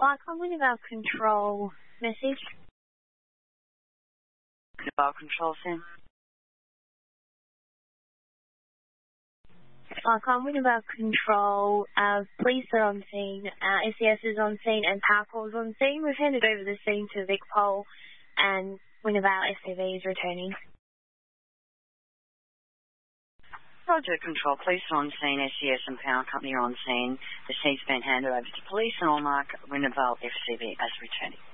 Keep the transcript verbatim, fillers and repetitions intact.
Flycom Wintervale Control message. Wintervale Control, Sam. Flycom Wintervale Control, uh, police are on scene, uh, S E S is on scene and Power Corps on scene. We've handed over the scene to VicPol and Wintervale S C V is returning. Roger, Control. Police are on scene, S E S and Power Company are on scene. The scene's been handed over to police and I'll mark Wintervale F C V as returning.